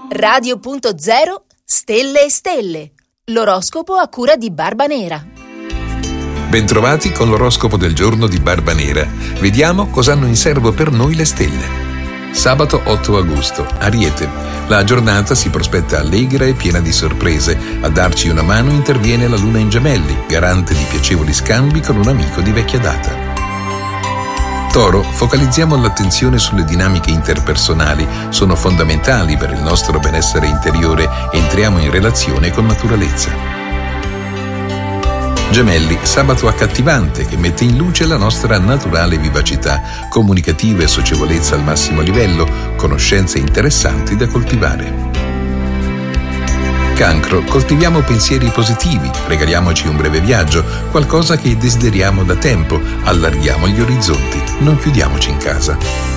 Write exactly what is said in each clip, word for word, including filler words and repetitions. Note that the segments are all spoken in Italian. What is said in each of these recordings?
Radio punto zero Stelle e Stelle. L'oroscopo a cura di Barba Nera. Bentrovati con l'oroscopo del giorno di Barba Nera. Vediamo cosa hanno in serbo per noi le stelle. Sabato otto agosto, Ariete. La giornata si prospetta allegra e piena di sorprese. A darci una mano interviene la luna in Gemelli, garante di piacevoli scambi con un amico di vecchia data. Toro, focalizziamo l'attenzione sulle dinamiche interpersonali, sono fondamentali per il nostro benessere interiore, entriamo in relazione con naturalezza. Gemelli, sabato accattivante che mette in luce la nostra naturale vivacità, comunicativa e socievolezza al massimo livello, conoscenze interessanti da coltivare. Cancro, coltiviamo pensieri positivi, regaliamoci un breve viaggio, qualcosa che desideriamo da tempo, allarghiamo gli orizzonti, non chiudiamoci in casa.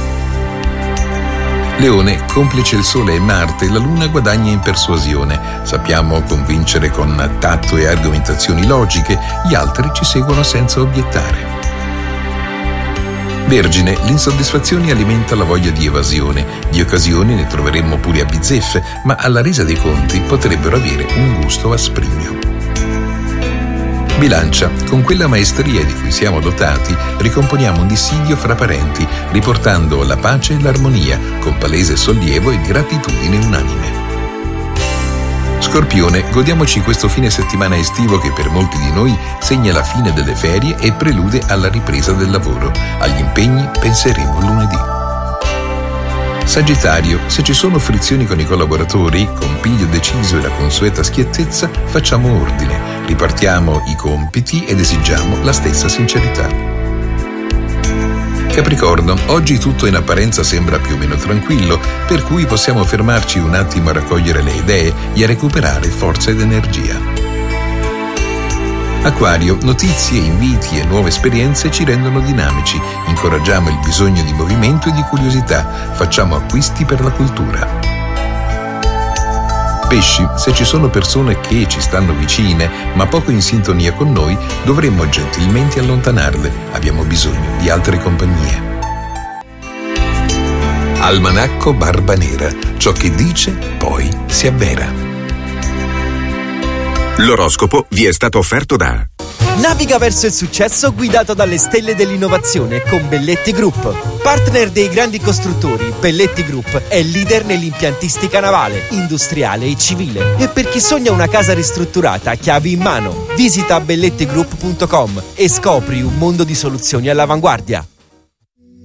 Leone, complice il Sole e Marte, la Luna guadagna in persuasione, sappiamo convincere con tatto e argomentazioni logiche, gli altri ci seguono senza obiettare. Vergine, l'insoddisfazione alimenta la voglia di evasione, di occasioni ne troveremmo pure a bizzeffe, ma alla resa dei conti potrebbero avere un gusto asprigno. Bilancia, con quella maestria di cui siamo dotati, ricomponiamo un dissidio fra parenti, riportando la pace e l'armonia, con palese sollievo e gratitudine unanime. Scorpione, godiamoci questo fine settimana estivo che per molti di noi segna la fine delle ferie e prelude alla ripresa del lavoro. Agli impegni penseremo lunedì. Sagittario, se ci sono frizioni con i collaboratori, con piglio deciso e la consueta schiettezza, facciamo ordine, ripartiamo i compiti ed esigiamo la stessa sincerità. Capricorno, oggi tutto in apparenza sembra più o meno tranquillo, per cui possiamo fermarci un attimo a raccogliere le idee e a recuperare forza ed energia. Acquario, notizie, inviti e nuove esperienze ci rendono dinamici, incoraggiamo il bisogno di movimento e di curiosità, facciamo acquisti per la cultura. Pesci, se ci sono persone che ci stanno vicine ma poco in sintonia con noi, dovremmo gentilmente allontanarle, abbiamo bisogno di altre compagnie. Almanacco Barba Nera, ciò che dice poi si avvera. L'oroscopo vi è stato offerto da Naviga verso il successo guidato dalle stelle dell'innovazione con Belletti Group. Partner dei grandi costruttori, Belletti Group è leader nell'impiantistica navale, industriale e civile. E per chi sogna una casa ristrutturata, chiavi in mano, visita belletti group punto com e scopri un mondo di soluzioni all'avanguardia.